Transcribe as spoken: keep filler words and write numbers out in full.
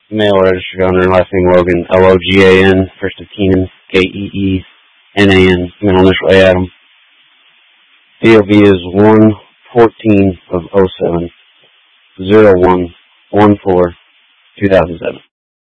Male registered owner, last name Logan, L O G A N, first of Keenan, K E E N A N, middle initial A Adam. D O B is one fourteen of oh seven, zero one one four, two thousand seven.